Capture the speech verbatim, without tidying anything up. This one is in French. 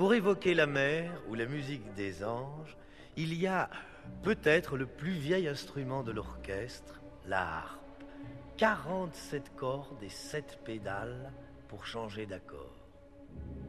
Pour évoquer la mer ou la musique des anges, il y a peut-être le plus vieil instrument de l'orchestre, la harpe. quarante-sept cordes et sept pédales pour changer d'accord.